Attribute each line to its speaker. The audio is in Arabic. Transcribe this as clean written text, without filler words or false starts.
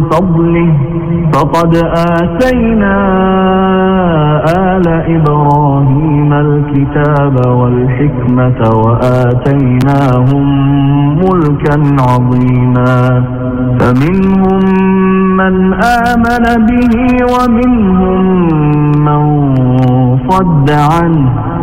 Speaker 1: فضله فقد آتينا آل إبراهيم الكتاب والحكمة وآتيناهم ملكا عظيما فمنهم من آمن به ومنهم من صد عنه